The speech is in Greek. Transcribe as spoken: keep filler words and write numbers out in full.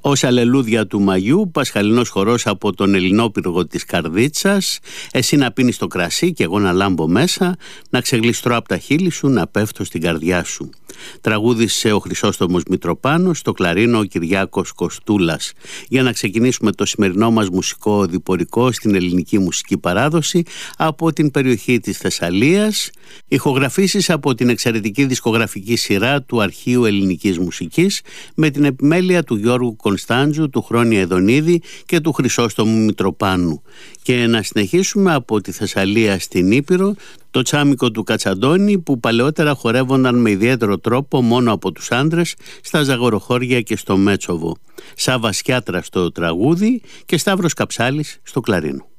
Ως αλληλούδια του Μαγιού, πασχαλινός χορός από τον Ελληνόπυργο της Καρδίτσας, εσύ να πίνεις το κρασί και εγώ να λάμπω μέσα, να ξεγλιστρώ από τα χείλη σου, να πέφτω στην καρδιά σου. Τραγούδισε ο Χρυσόστομος Μητροπάνος, στο κλαρίνο ο Κυριάκος Κοστούλας. Για να ξεκινήσουμε το σημερινό μας μουσικό διπορικό στην ελληνική μουσική παράδοση από την περιοχή της Θεσσαλίας, ηχογραφήσεις από την εξαιρετική δισκογραφική σειρά του Αρχείου Ελληνικής Μουσικής με την επιμέλεια του Γιώργου Κωνσταντζου, του Χρόνια Εδονίδη και του Χρυσόστομου Μητροπάνου. Και να συνεχίσουμε από τη Θεσσαλία στην Ήπειρο το τσάμικο του Κατσαντώνη, που παλαιότερα χορεύονταν με ιδιαίτερο τρόπο μόνο από τους άντρες στα Ζαγοροχώρια και στο Μέτσοβο. Σάββας Κιάτρας στο τραγούδι και Σταύρος Καψάλης στο κλαρίνο.